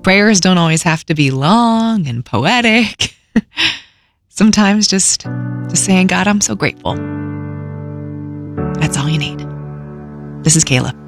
Prayers don't always have to be long and poetic. Sometimes just saying, God, I'm so grateful. That's all you need. This is Kayla.